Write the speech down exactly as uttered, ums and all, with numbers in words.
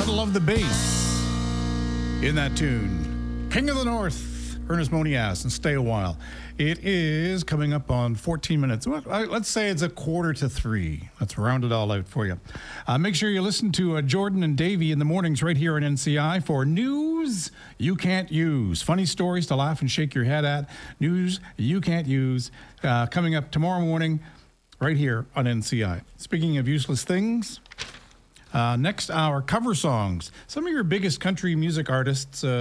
Love the bass in that tune. King of the North, Ernest Monias, and Stay a While. It is coming up on fourteen minutes. Well, let's say it's a quarter to three. Let's round it all out for you. Uh, make sure you listen to uh, Jordan and Davey in the mornings right here on N C I for news you can't use. Funny stories to laugh and shake your head at. News you can't use. Uh, coming up tomorrow morning right here on N C I. Speaking of useless things, Uh, next hour, cover songs. Some of your biggest country music artists uh,